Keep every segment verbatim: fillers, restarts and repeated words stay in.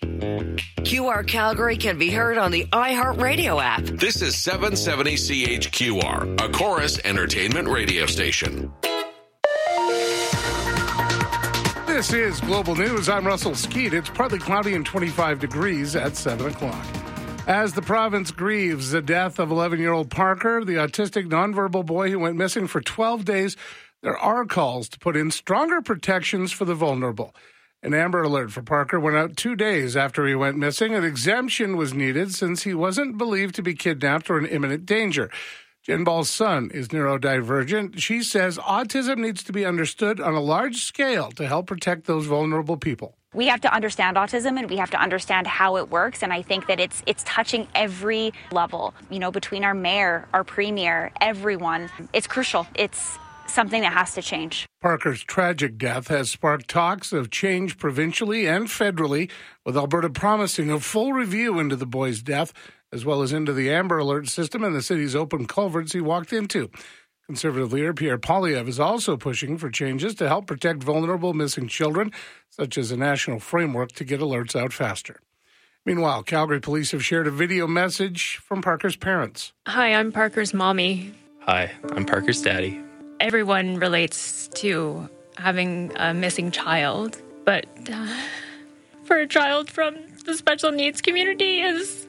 Q R Calgary can be heard on the iHeartRadio app. This is seven seventy C H Q R, a Chorus Entertainment radio station. This is Global News. I'm Russell Skeet. It's partly cloudy and twenty-five degrees at seven o'clock. As the province grieves the death of eleven-year-old Parker, the autistic nonverbal boy who went missing for twelve days, there are calls to put in stronger protections for the vulnerable. An Amber Alert for Parker went out two days after he went missing. An exemption was needed since he wasn't believed to be kidnapped or in imminent danger. Jen Ball's son is neurodivergent. She says autism needs to be understood on a large scale to help protect those vulnerable people. We have to understand autism and we have to understand how it works. And I think that it's it's touching every level, you know, between our mayor, our premier, everyone. It's crucial. It's something that has to change. Parker's tragic death has sparked talks of change provincially and federally, with Alberta promising a full review into the boy's death, as well as into the Amber Alert system and the city's open culverts he walked into. Conservative leader Pierre Poilievre is also pushing for changes to help protect vulnerable missing children, such as a national framework to get alerts out faster. Meanwhile, Calgary police have shared a video message from Parker's parents. Hi, I'm Parker's mommy. Hi, I'm Parker's daddy. Everyone relates to having a missing child, but uh, for a child from the special needs community is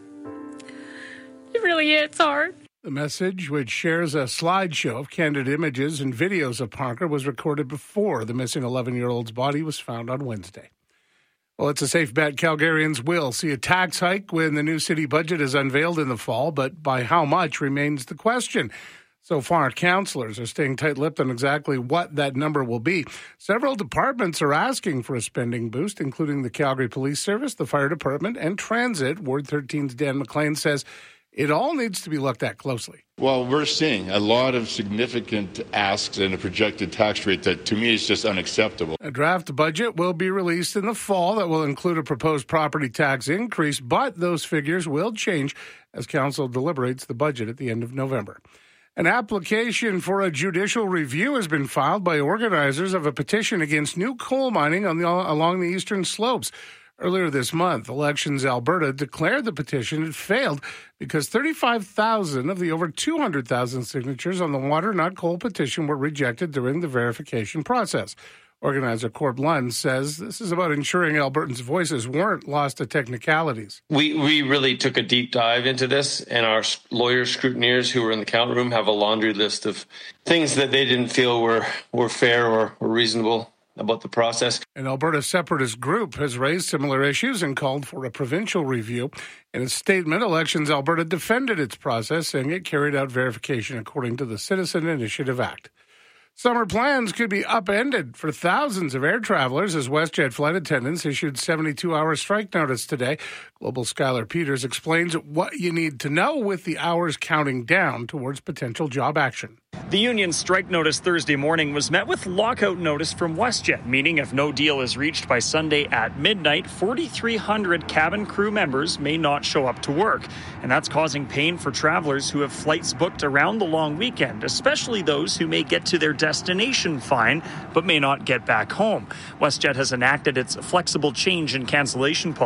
it really hits hard. The message, which shares a slideshow of candid images and videos of Parker, was recorded before the missing eleven-year-old's body was found on Wednesday. Well, it's a safe bet Calgarians will see a tax hike when the new city budget is unveiled in the fall, but by how much remains the question. So far, councillors are staying tight-lipped on exactly what that number will be. Several departments are asking for a spending boost, including the Calgary Police Service, the Fire Department, and Transit. Ward thirteen's Dan McLean says it all needs to be looked at closely. Well, we're seeing a lot of significant asks and a projected tax rate that, to me, is just unacceptable. A draft budget will be released in the fall that will include a proposed property tax increase, but those figures will change as council deliberates the budget at the end of November. An application for a judicial review has been filed by organizers of a petition against new coal mining on the, along the eastern slopes. Earlier this month, Elections Alberta declared the petition had failed because thirty-five thousand of the over two hundred thousand signatures on the Water Not Coal petition were rejected during the verification process. Organizer Corb Lund says this is about ensuring Albertans' voices weren't lost to technicalities. We we really took a deep dive into this, and our lawyers, scrutineers who were in the count room have a laundry list of things that they didn't feel were, were fair or, or reasonable about the process. An Alberta separatist group has raised similar issues and called for a provincial review. In a statement, Elections Alberta defended its process, saying it carried out verification according to the Citizen Initiative Act. Summer plans could be upended for thousands of air travelers as WestJet flight attendants issued seventy-two hour strike notice today. Global Skylar Peters explains what you need to know with the hours counting down towards potential job action. The union's strike notice Thursday morning was met with lockout notice from WestJet, meaning if no deal is reached by Sunday at midnight, forty-three hundred cabin crew members may not show up to work. And that's causing pain for travelers who have flights booked around the long weekend, especially those who may get to their destination fine but may not get back home. WestJet has enacted its flexible change in cancellation policy.